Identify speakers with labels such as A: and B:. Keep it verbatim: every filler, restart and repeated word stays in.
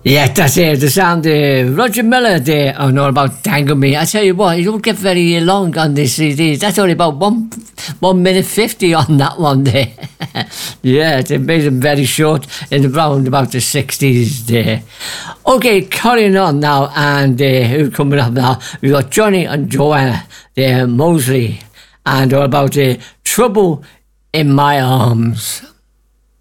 A: Yeah, that's it. The sound uh, Roger Miller there and all about Tangle Me. I tell you what, you don't get very long on this C D. That's only about one one minute fifty on that one there. Yeah, they made them very short in around about the sixties there. Okay, carrying on now, and uh, who's coming up now? We got Johnny and Joanna there, Mosley, and all about uh, Trouble in My Arms.